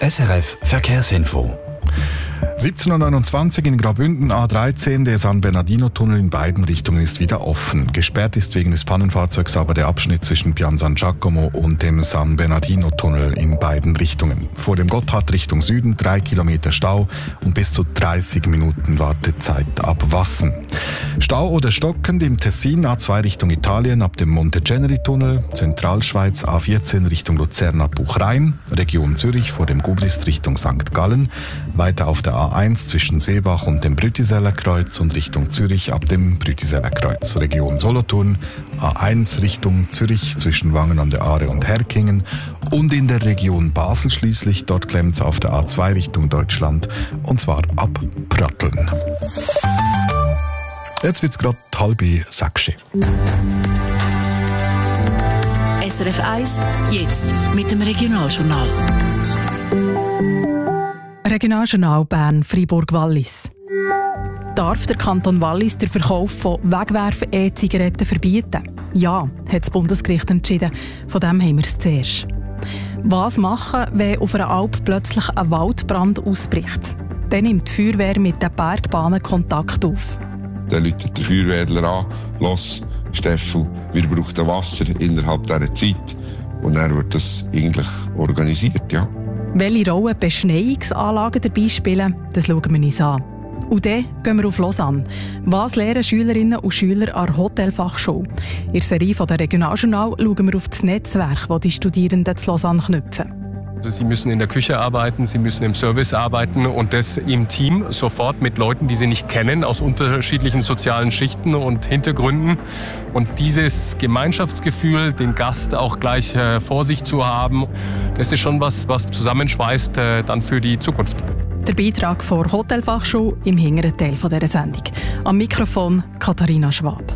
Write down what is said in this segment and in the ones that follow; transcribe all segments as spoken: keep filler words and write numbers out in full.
S R F Verkehrsinfo. siebzehn Uhr neunundzwanzig in Graubünden, A dreizehn, der San Bernardino-Tunnel in beiden Richtungen ist wieder offen. Gesperrt ist wegen des Pannenfahrzeugs aber der Abschnitt zwischen Pian San Giacomo und dem San Bernardino-Tunnel in beiden Richtungen. Vor dem Gotthard Richtung Süden drei Kilometer Stau und bis zu dreißig Minuten Wartezeit ab Wassen. Stau oder stockend im Tessin, A zwei Richtung Italien ab dem Monteceneri-Tunnel, Zentralschweiz A vierzehn Richtung Luzern ab Buchrhein, Region Zürich vor dem Gubrist Richtung Sankt Gallen, weiter auf der A eins zwischen Seebach und dem Brütiseller Kreuz und Richtung Zürich ab dem Brütiseller Kreuz. Region Solothurn, A eins Richtung Zürich zwischen Wangen an der Aare und Herkingen und in der Region Basel schließlich, dort klemmt es auf der A zwei Richtung Deutschland und zwar ab Pratteln. Jetzt wird es gerade halb sechs. S R F eins, jetzt mit dem Regionaljournal. Regionaljournal Bern, Freiburg-Wallis. Darf der Kanton Wallis den Verkauf von Wegwerf-E-Zigaretten verbieten? Ja, hat das Bundesgericht entschieden. Von dem haben wir es zuerst. Was machen, wenn auf einer Alp plötzlich ein Waldbrand ausbricht? Dann nimmt die Feuerwehr mit den Bergbahnen Kontakt auf. Dann ruft der Feuerwehrler an, «Los, Steffel, wir brauchen Wasser innerhalb dieser Zeit.» Und dann wird das eigentlich organisiert, ja. Welche Rolle Beschneiungsanlagen dabei spielen, das schauen wir uns an. Und dann gehen wir auf Lausanne. Was lernen Schülerinnen und Schüler an der Hotelfachschule? In der Serie von der Regionaljournal schauen wir auf das Netzwerk, das die Studierenden zu Lausanne knüpfen. Sie müssen in der Küche arbeiten, Sie müssen im Service arbeiten und das im Team sofort mit Leuten, die Sie nicht kennen, aus unterschiedlichen sozialen Schichten und Hintergründen. Und dieses Gemeinschaftsgefühl, den Gast auch gleich äh, vor sich zu haben, das ist schon was, was zusammenschweißt äh, dann für die Zukunft. Der Beitrag vor Hotelfachschule im hinteren Teil dieser Sendung. Am Mikrofon Katharina Schwab.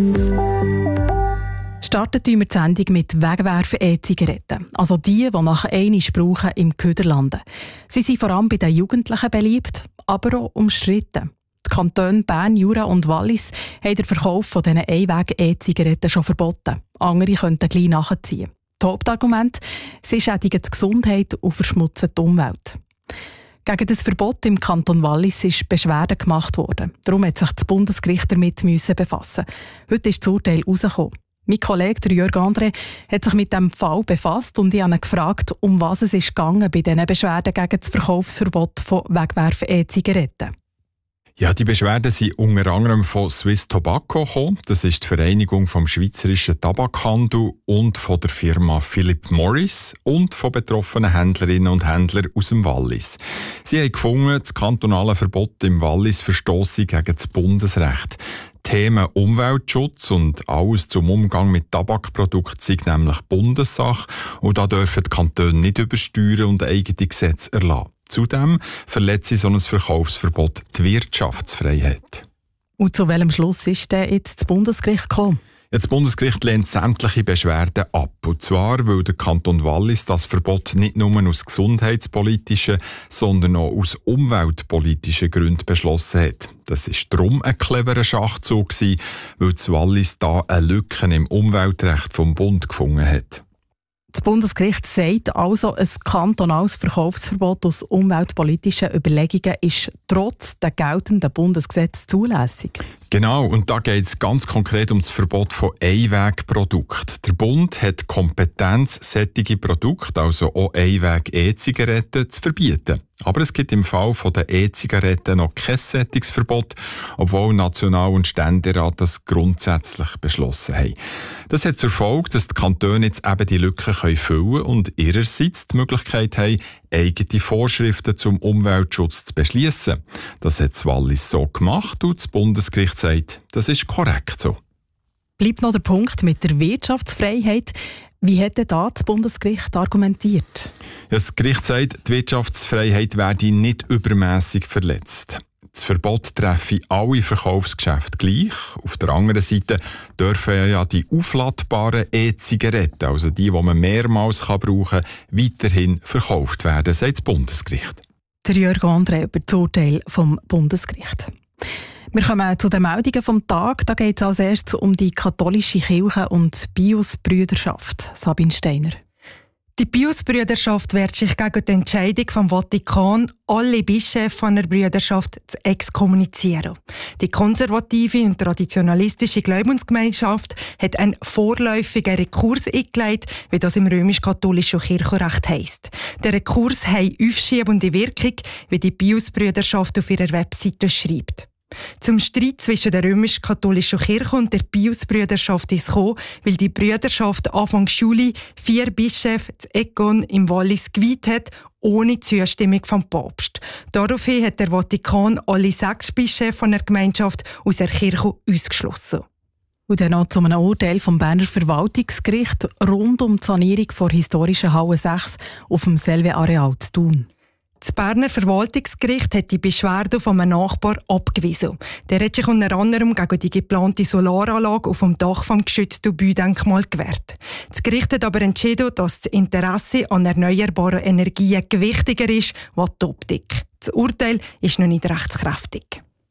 Startet wir die Sendung mit Wegwerf-E-Zigaretten. Also die, die nach einmal brauchen, im Köder landen. Sie sind vor allem bei den Jugendlichen beliebt, aber auch umstritten. Die Kantone Bern, Jura und Wallis haben den Verkauf von diesen Einweg-E-Zigaretten schon verboten. Andere könnten gleich nachziehen. Das Hauptargument: sie schädigen die Gesundheit und verschmutzen die Umwelt. Gegen das Verbot im Kanton Wallis ist Beschwerde gemacht worden. Darum hat sich das Bundesgericht damit befassen. Heute ist das Urteil herausgekommen. Mein Kollege Jörg André hat sich mit dem Fall befasst und ich habe ihn gefragt, um was es ist gegangen bei diesen Beschwerden gegen das Verkaufsverbot von Wegwerf-E-Zigaretten. Ja, die Beschwerden sind unter anderem von Swiss Tobacco gekommen. Das ist die Vereinigung vom schweizerischen Tabakhandel und von der Firma Philip Morris und von betroffenen Händlerinnen und Händlern aus dem Wallis. Sie haben gefunden, das kantonale Verbot im Wallis verstosse gegen das Bundesrecht. Themen Umweltschutz und alles zum Umgang mit Tabakprodukten sind nämlich Bundessache und da dürfen die Kantone nicht übersteuern und eigene Gesetze erlassen. Zudem verletzt so ein Verkaufsverbot die Wirtschaftsfreiheit. Und zu welchem Schluss ist denn jetzt das Bundesgericht gekommen? Ja, das Bundesgericht lehnt sämtliche Beschwerden ab. Und zwar, weil der Kanton Wallis das Verbot nicht nur aus gesundheitspolitischen, sondern auch aus umweltpolitischen Gründen beschlossen hat. Das war darum ein cleverer Schachzug, weil das Wallis da eine Lücke im Umweltrecht vom Bund gefunden hat. Das Bundesgericht sagt also, ein kantonales Verkaufsverbot aus umweltpolitischen Überlegungen ist trotz der geltenden Bundesgesetze zulässig. Genau, und da geht es ganz konkret um das Verbot von Einwegprodukten. Der Bund hat Kompetenz, solche Produkte, also auch Einweg-E-Zigaretten, zu verbieten. Aber es gibt im Fall der E-Zigaretten noch kein solches Verbot, obwohl National- und Ständerat das grundsätzlich beschlossen haben. Das hat zur Folge, dass die Kantone jetzt eben die Lücken füllen können und ihrerseits die Möglichkeit haben, eigene Vorschriften zum Umweltschutz zu beschließen. Das hat das Wallis so gemacht und das Bundesgericht sagt, das ist korrekt so. Bleibt noch der Punkt mit der Wirtschaftsfreiheit. Wie hat denn da das Bundesgericht argumentiert? Ja, das Gericht sagt, die Wirtschaftsfreiheit werde nicht übermässig verletzt. Das Verbot treffe alle Verkaufsgeschäfte gleich. Auf der anderen Seite dürfen ja die aufladbaren E-Zigaretten, also die, die man mehrmals brauchen kann, weiterhin verkauft werden, sagt das Bundesgericht. Der Jörg André über das Urteil vom Bundesgericht. Wir kommen zu den Meldungen vom Tag. Da geht es als erstes um die katholische Kirche und die Pius-Brüderschaft. Sabine Steiner. Die Pius-Brüderschaft wehrt sich gegen die Entscheidung vom Vatikan, alle Bischöfe von der Brüderschaft zu exkommunizieren. Die konservative und traditionalistische Glaubensgemeinschaft hat einen vorläufigen Rekurs eingelegt, wie das im römisch-katholischen Kirchenrecht heisst. Der Rekurs hat aufschiebende Wirkung, wie die Pius-Brüderschaft auf ihrer Webseite schreibt. Zum Streit zwischen der römisch-katholischen Kirche und der Pius-Brüderschaft ist gekommen, weil die Brüderschaft Anfang Juli vier Bischöfe zu Egon im Wallis geweiht hat, ohne Zustimmung vom Papst. Daraufhin hat der Vatikan alle sechs Bischöfe von der Gemeinschaft aus der Kirche ausgeschlossen. Und dann noch zu einem Urteil vom Berner Verwaltungsgericht rund um die Sanierung der historischen Halle sechs auf dem Selve-Areal zu Thun. Das Berner Verwaltungsgericht hat die Beschwerde von einem Nachbar abgewiesen. Der hat sich unter anderem gegen die geplante Solaranlage auf dem Dach des geschützten Baudenkmals gewehrt. Das Gericht hat aber entschieden, dass das Interesse an erneuerbaren Energien gewichtiger ist als die Optik. Das Urteil ist noch nicht rechtskräftig.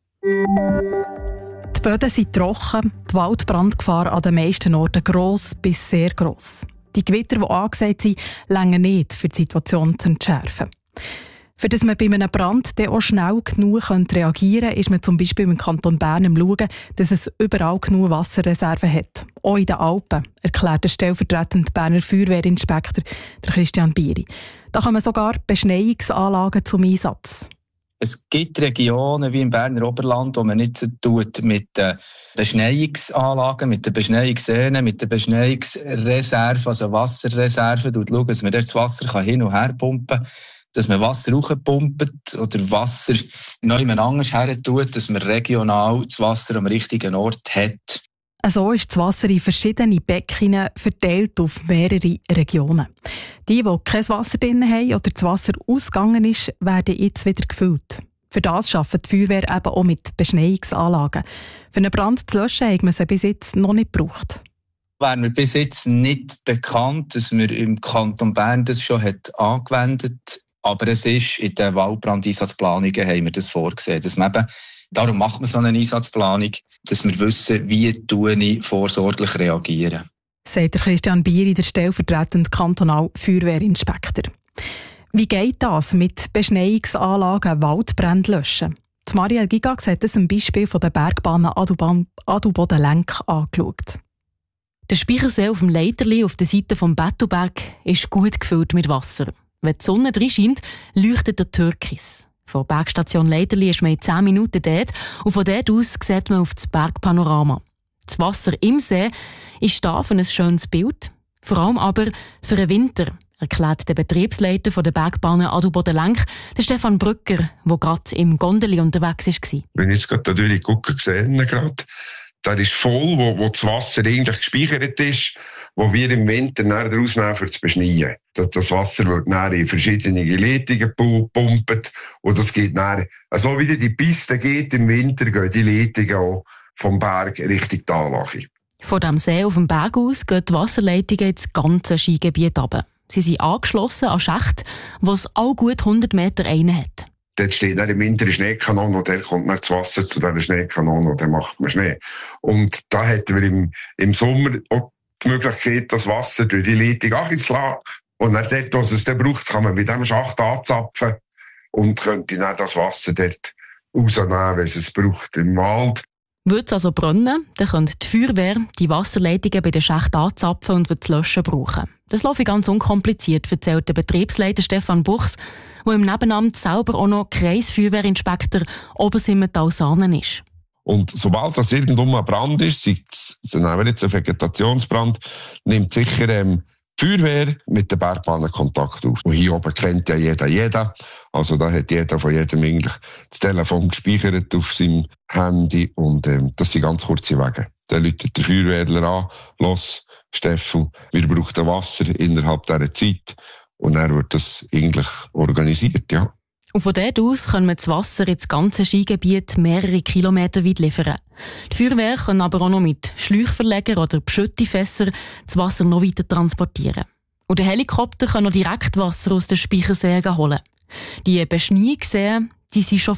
Die Böden sind trocken, die Waldbrandgefahr an den meisten Orten gross bis sehr gross. Die Gewitter, die angesagt sind, reichen nicht, für die Situation zu entschärfen. Für dass man bei einem Brand dann auch schnell genug reagieren kann, ist man zum Beispiel im Kanton Bern am Schauen, dass es überall genug Wasserreserven hat. Auch in den Alpen, erklärt der stellvertretende Berner Feuerwehrinspektor Christian Bieri. Da kommen sogar Beschneiungsanlagen zum Einsatz. Es gibt Regionen wie im Berner Oberland, wo man nicht so tut mit den Beschneiungsanlagen, mit den Beschneiungsseen, mit den Beschneiungsreserven, also Wasserreserven, und schauen, dass man das Wasser hin und her pumpen kann, dass man Wasser hochpumpt oder Wasser neu anders her tut, dass man regional das Wasser am richtigen Ort hat. So ist das Wasser in verschiedene Becken verteilt auf mehrere Regionen. Die, die kein Wasser drin haben oder das Wasser ausgegangen ist, werden jetzt wieder gefüllt. Für das arbeitet die Feuerwehr eben auch mit Beschneiungsanlagen. Für einen Brand zu löschen hat man sie bis jetzt noch nicht gebraucht. Wäre mir bis jetzt nicht bekannt, dass man im Kanton Bern das schon hat angewendet hat. Aber es ist in den Waldbrandeinsatzplanungen haben wir das vorgesehen, dass man eben, darum macht man so eine Einsatzplanung, dass wir wissen, wie ich vorsorglich reagieren. Sagt der Christian Bieri, der stellvertretende kantonale Feuerwehrinspektor. Wie geht das mit Beschneiungsanlagen Waldbrände löschen? Die Marielle Gigax hat das am Beispiel von der Bergbahn Adelboden-Lenk angeschaut. Der Speichersee auf dem Leiterli auf der Seite des Bettelberg ist gut gefüllt mit Wasser. Wenn die Sonne drin scheint, leuchtet der Türkis. Von der Bergstation Leiterli ist man in zehn Minuten dort und von dort aus sieht man auf das Bergpanorama. Das Wasser im See ist da für ein schönes Bild, vor allem aber für den Winter, erklärt der Betriebsleiter der Bergbahn Adelboden-Lenk, der Stefan Brücker, der gerade im Gondeli unterwegs war. Wenn ich jetzt gerade natürlich gucke, sehe gerade, der ist voll, wo, wo das Wasser eigentlich gespeichert ist, wo wir im Winter rausnehmen, für das Beschneien. Das, das Wasser wird dann in verschiedene Leitungen gepumpt und das geht dann, also wie die Piste geht im Winter, gehen die Leitungen auch vom Berg Richtung die Anlage. Von diesem See auf dem Berg aus gehen die Wasserleitungen ins ganze Skigebiet runter. Sie sind angeschlossen an Schächte, die es auch gut hundert Meter rein hat. Dort steht dann im Winter eine Schneekanone und der kommt dann das Wasser zu dieser Schneekanone und dann macht man Schnee. Und da hätten wir im, im Sommer auch die Möglichkeit, das Wasser durch die Leitung anzulassen. Und dann dort, wo es dann braucht, kann man mit diesem Schacht anzapfen und könnte dann das Wasser dort rausnehmen, wenn es es braucht, im Wald. Würde es also brennen, dann könnte die Feuerwehr die Wasserleitungen bei den Schächten anzapfen und wird das Löschen brauchen. Das läuft ganz unkompliziert, erzählt der Betriebsleiter Stefan Buchs, der im Nebenamt selber auch noch Kreisfeuerwehrinspektor Obersimmental-Sahnen ist. Und sobald das irgendwo ein Brand ist, sei es jetzt ein Vegetationsbrand, nimmt sicher ähm, die Feuerwehr mit den Bergbahnen Kontakt auf. Und hier oben kennt ja jeder jeden. Also da hat jeder von jedem eigentlich das Telefon gespeichert auf seinem Handy. Und ähm, das sind ganz kurze Wege. Dann läutet der Feuerwehrler an, los, Steffel, wir brauchen Wasser innerhalb dieser Zeit. Und dann wird das eigentlich organisiert, ja. Und von dort aus können wir das Wasser ins ganze Skigebiet mehrere Kilometer weit liefern. Die Feuerwehr können aber auch noch mit Schläuchverleger oder Pschöttifässer das Wasser noch weiter transportieren. Und der Helikopter kann noch direkt Wasser aus den Speicherseen holen. Die Beschneiungsseen, die sind schon voll.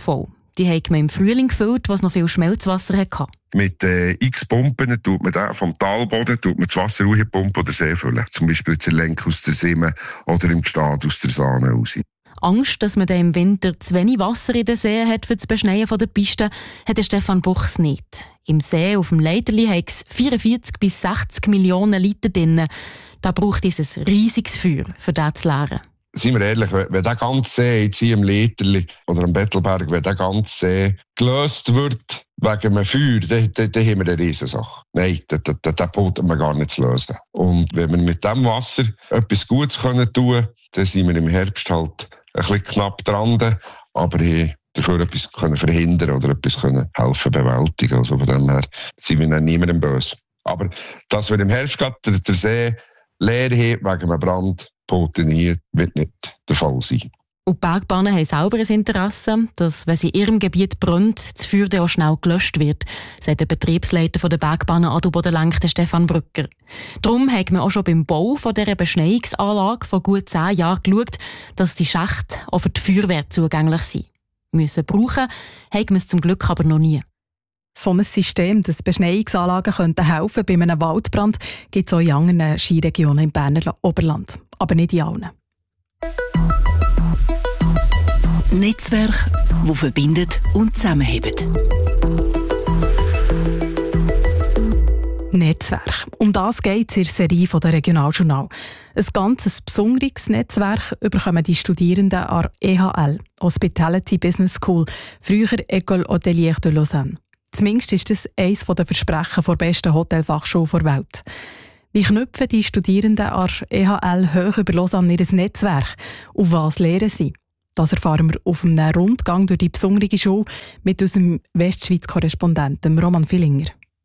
Die hat man im Frühling gefüllt, was noch viel Schmelzwasser hatte. Mit äh, x Pumpen tut man da vom Talboden tut man das Wasser pumpen oder See füllen. Zum Beispiel in Lenk aus der Simme oder im Gstad aus der Sahne raus. Angst, dass man dann im Winter zu wenig Wasser in den See hat für das Beschneien der Piste, hat der Stefan Buchs nicht. Im See auf dem Leiterli hat es vierundvierzig bis sechzig Millionen Liter drin. Da braucht es ein riesiges Feuer, für das zu leeren. Seien wir ehrlich, wenn der ganze See jetzt hier im Leiterli oder am Bettelberg, wenn der ganze See gelöst wird wegen einem Feuer, dann, dann, dann haben wir eine Riesensache. Nein, den, den, den boten wir gar nicht zu lösen. Und wenn wir mit diesem Wasser etwas Gutes können tun können, dann sind wir im Herbst halt ein bisschen knapp dran, aber haben dafür etwas können verhindern oder etwas können helfen bewältigen. Also von dem her sind wir dann niemandem böse. Aber dass wir im Herbst gerade den, den See leer haben wegen einem Brand, potentiert, wird nicht der Fall sein. Und die Bergbahnen haben selber ein Interesse, dass, wenn sie in ihrem Gebiet brennt, das Feuer dann auch schnell gelöscht wird, sagt der Betriebsleiter der Bergbahnen Adelboden-Lenk, Stefan Brücker. Darum hat man auch schon beim Bau dieser Beschneiungsanlage vor gut zehn Jahren geschaut, dass die Schächte auch für die Feuerwehr zugänglich sind. Müssen brauchen, hat man es zum Glück aber noch nie. So ein System, das Beschneiungsanlagen könnten helfen bei einem Waldbrand, gibt es auch in anderen Skiregionen im Berner Oberland. Aber nicht in allen. Netzwerk, das verbindet und zusammenhebt. Netzwerk. Um das geht es in der Serie der Regionaljournal. Ein ganz besonderes Netzwerk bekommen die Studierenden an der E H L, Hospitality Business School, früher École Hôtelière de Lausanne. Zumindest ist das eines der Versprechen der besten Hotelfachschule der Welt. Wie knüpfen die Studierenden an der E H L hoch über Lausanne ihr Netzwerk? Und was lehren sie? Das erfahren wir auf einem Rundgang durch die besondere Schule mit unserem Westschweiz-Korrespondenten Roman Villinger.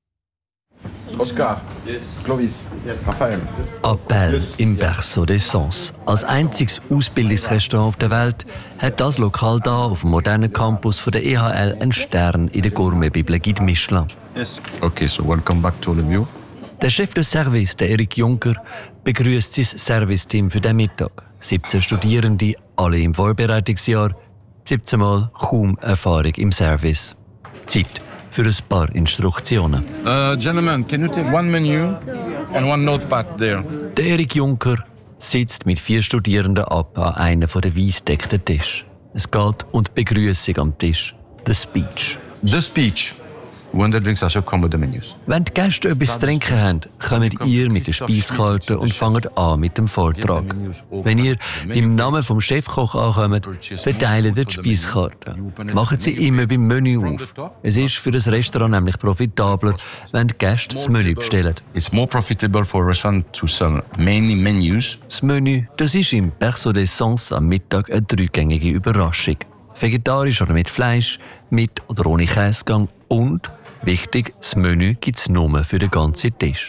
Oscar, yes. Clovis, yes. Raphael. Appel im Berceau des Sens. Als einziges Ausbildungsrestaurant auf der Welt hat das Lokal hier auf dem modernen Campus von der E H L einen Stern in der Gourmet-Bibel Guide Michelin. Yes. Okay, so welcome back to all of you. Der Chef des Service, der Erik Juncker, begrüßt sein Serviceteam für den Mittag. siebzehn Studierende, alle im Vorbereitungsjahr, siebzehn Mal kaum Erfahrung im Service. Zeit für ein paar Instruktionen. Uh, gentlemen, can you take one menu and one notepad there? Der Erik Juncker sitzt mit vier Studierenden ab an einem der weissdeckten Tisch. Es geht um die Begrüßung am Tisch, the speech. The speech. When the drinks are served, come with the menus. Wenn die Gäste etwas zu trinken haben, kommt ihr mit der Speiskarte und fangt an mit dem Vortrag. Wenn ihr im Namen vom Chefkoch ankommt, verteilt ihr die Speiskarte. Machen sie immer beim Menü auf. Es ist für das Restaurant nämlich profitabler, wenn die Gäste das Menü bestellen. It's more profitable for a restaurant to sell many menus. Das Menü, das ist im Berceau des Sens am Mittag eine dreigängige Überraschung. Vegetarisch oder mit Fleisch, mit oder ohne Käsegang und, wichtig, das Menü gibt es nur für den ganzen Tisch.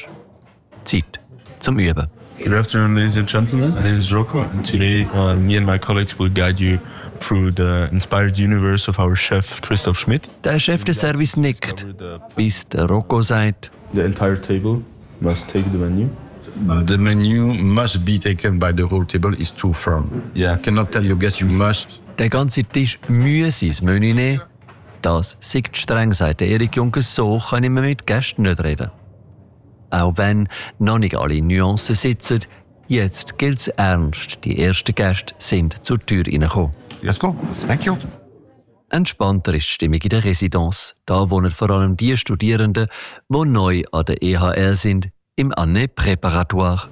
Zeit zum Üben. Good afternoon, ladies and gentlemen. My name is Rocco, and today uh, me and my colleagues will guide you through the inspired universe of our chef Christoph Schmidt. Der Chef des Service nickt, bis der Rocco sagt: The entire table must take the menu. The menu must be taken by the whole table. It's too firm. Yeah, I cannot tell you guys you must. Der ganze Tisch müsse das Menü nehmen. Das sei streng, sagt Erik Juncker, so kann ich mit Gästen nicht reden. Auch wenn noch nicht alle Nuancen sitzen, jetzt gilt es ernst. Die ersten Gäste sind zur Tür reingekommen. Let's go. Thank you. Entspannter ist die Stimmung in der Residenz. Da wohnen vor allem die Studierenden, die neu an der E H L sind, im Année Préparatoire.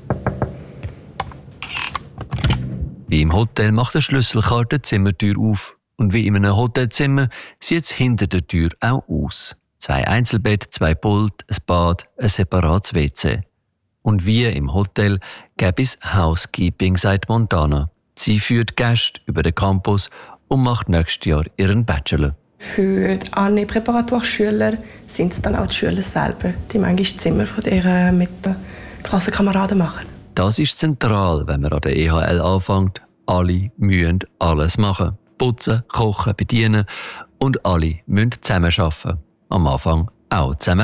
Wie im Hotel macht der Schlüsselkarte die Zimmertür auf. Und wie in einem Hotelzimmer sieht es hinter der Tür auch aus. Zwei Einzelbett, zwei Pult, ein Bad, ein separates W C. Und wie im Hotel gäbe es Housekeeping, sagt Montana. Sie führt Gäste über den Campus und macht nächstes Jahr ihren Bachelor. Für die Année Präparatoire-Schüler sind es dann auch die Schüler selber, die manchmal das Zimmer von deren mit den Klassenkameraden machen. Das ist zentral, wenn man an der E H L anfängt. Alle müssen alles machen. Putzen, kochen, bedienen und alle müssen zusammenarbeiten. Am Anfang auch zusammenleben.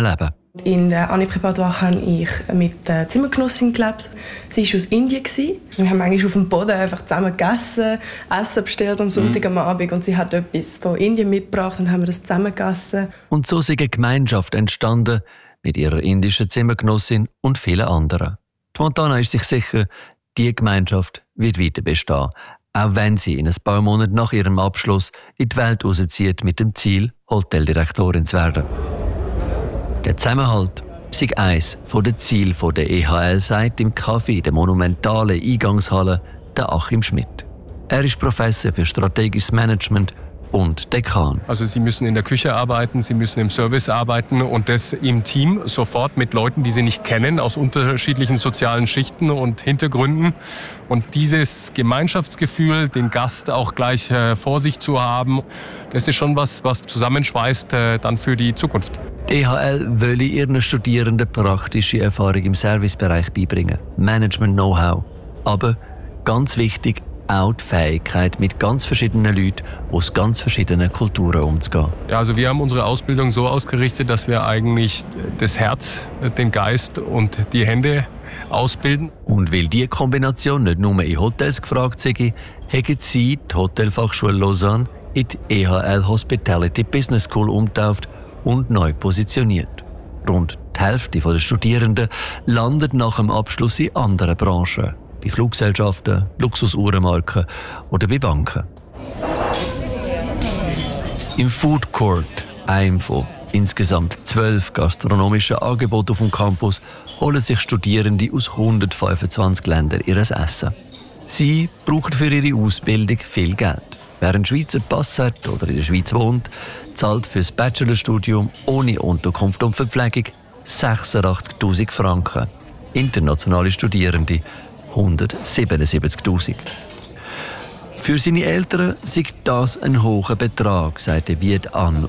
In der Annie Préparatoire habe ich mit der Zimmergenossin gelebt. Sie war aus Indien. Wir haben eigentlich auf dem Boden einfach zusammen gegessen, Essen bestellt am Sonntag am Abend und sie hat etwas von Indien mitgebracht und haben wir das zusammen gegessen. Und so ist eine Gemeinschaft entstanden mit ihrer indischen Zimmergenossin und vielen anderen. Die Montana ist sich sicher, diese Gemeinschaft wird weiter bestehen, auch wenn sie in ein paar Monaten nach ihrem Abschluss in die Welt rauszieht mit dem Ziel, Hoteldirektorin zu werden. Der Zusammenhalt sei eines der Ziele der E H L, sagt im Café der monumentalen Eingangshalle der Achim Schmidt. Er ist Professor für strategisches Management und Dekan. Also Sie müssen in der Küche arbeiten, Sie müssen im Service arbeiten und das im Team sofort mit Leuten, die Sie nicht kennen, aus unterschiedlichen sozialen Schichten und Hintergründen. Und dieses Gemeinschaftsgefühl, den Gast auch gleich äh, vor sich zu haben, das ist schon was, was zusammenschweißt äh, dann für die Zukunft. Die E H L will ihren Studierenden praktische Erfahrung im Servicebereich beibringen, Management-Know-how. Aber ganz wichtig, auch die Fähigkeit, mit ganz verschiedenen Leuten aus ganz verschiedenen Kulturen umzugehen. Ja, also wir haben unsere Ausbildung so ausgerichtet, dass wir eigentlich das Herz, den Geist und die Hände ausbilden. Und weil diese Kombination nicht nur in Hotels gefragt sei, haben sie die Hotelfachschule Lausanne in die E H L Hospitality Business School umgetauft und neu positioniert. Rund die Hälfte der Studierenden landet nach dem Abschluss in anderen Branchen, bei Fluggesellschaften, Luxusuhrenmarken oder bei Banken. Im Food Court, einem von insgesamt zwölf gastronomischen Angeboten auf dem Campus, holen sich Studierende aus hundertfünfundzwanzig Ländern ihr Essen. Sie brauchen für ihre Ausbildung viel Geld. Wer einen Schweizer Pass hat oder in der Schweiz wohnt, zahlt für das Bachelorstudium ohne Unterkunft und Verpflegung sechsundachtzigtausend Franken. Internationale Studierende hundertsiebenundsiebzigtausend. Für seine Eltern sei das ein hoher Betrag, sagte Viet An